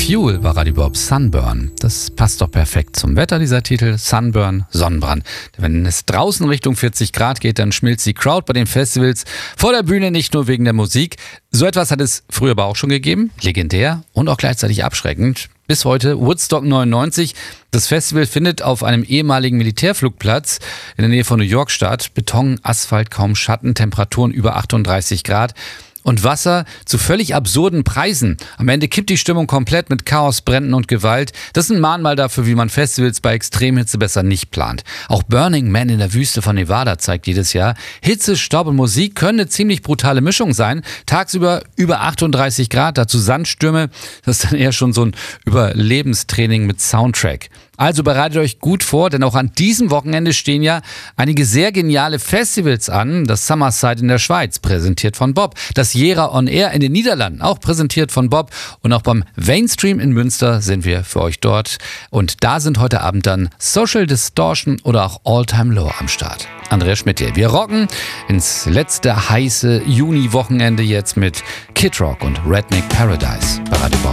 Fuel bei Radio Bob, Sunburn. Das passt doch perfekt zum Wetter, dieser Titel. Sunburn, Sonnenbrand. Wenn es draußen Richtung 40 Grad geht, dann schmilzt die Crowd bei den Festivals vor der Bühne nicht nur wegen der Musik. So etwas hat es früher aber auch schon gegeben. Legendär und auch gleichzeitig abschreckend. Bis heute Woodstock 99. Das Festival findet auf einem ehemaligen Militärflugplatz in der Nähe von New York statt. Beton, Asphalt, kaum Schatten, Temperaturen über 38 Grad. Und Wasser zu völlig absurden Preisen. Am Ende kippt die Stimmung komplett mit Chaos, Bränden und Gewalt. Das ist ein Mahnmal dafür, wie man Festivals bei Extremhitze besser nicht plant. Auch Burning Man in der Wüste von Nevada zeigt jedes Jahr, Hitze, Staub und Musik können eine ziemlich brutale Mischung sein. Tagsüber über 38 Grad, dazu Sandstürme. Das ist dann eher schon so ein Überlebenstraining mit Soundtrack. Also bereitet euch gut vor, denn auch an diesem Wochenende stehen ja einige sehr geniale Festivals an. Das Summerside in der Schweiz, präsentiert von Bob. Das Jera On Air in den Niederlanden, auch präsentiert von Bob. Und auch beim Mainstream in Münster sind wir für euch dort. Und da sind heute Abend dann Social Distortion oder auch All Time Low am Start. Andreas Schmidt hier. Wir rocken ins letzte heiße Juni-Wochenende jetzt mit Kid Rock und Redneck Paradise bei Radio Bob.